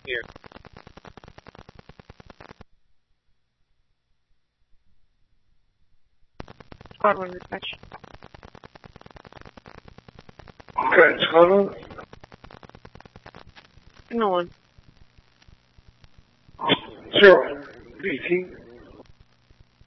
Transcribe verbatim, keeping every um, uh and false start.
here. Squad one dispatch. Okay, Squad one. No one. Zero. B T.